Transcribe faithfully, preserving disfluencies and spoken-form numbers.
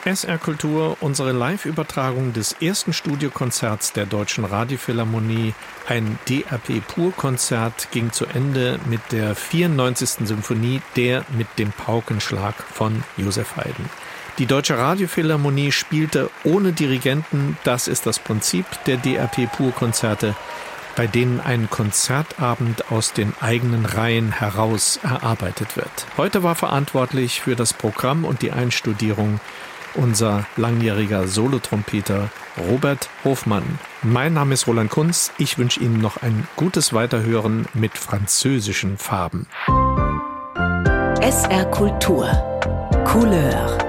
S R Kultur, unsere Live-Übertragung des ersten Studiokonzerts der Deutschen Radiophilharmonie, ein D R P-Pur-Konzert, ging zu Ende mit der vierundneunzigsten Symphonie, der mit dem Paukenschlag von Joseph Haydn. Die Deutsche Radiophilharmonie spielte ohne Dirigenten, das ist das Prinzip der D R P-Pur-Konzerte, bei denen ein Konzertabend aus den eigenen Reihen heraus erarbeitet wird. Heute war verantwortlich für das Programm und die Einstudierung unser langjähriger Solotrompeter Robert Hofmann. Mein Name ist Roland Kunz. Ich wünsche Ihnen noch ein gutes Weiterhören mit französischen Farben. S R Kultur. Couleur.